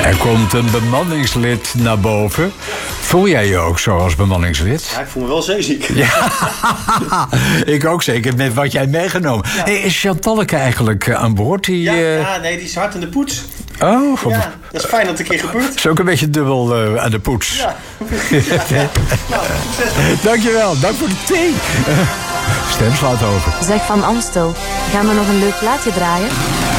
Er komt een bemanningslid naar boven. Voel jij je ook zo als bemanningslid? Ja, ik voel me wel zeeziek. Ja, ik ook zeker, met wat jij meegenomen. Ja. Hey, is Chantalleke eigenlijk aan boord? Die die is hard in de poets. Oh, Ja, dat is fijn dat het een keer gebeurt. is ook een beetje dubbel aan de poets. Ja. Nou, succes. Dankjewel, dank voor de thee. Stem slaat over. Zeg Van Amstel, gaan we nog een leuk plaatje draaien?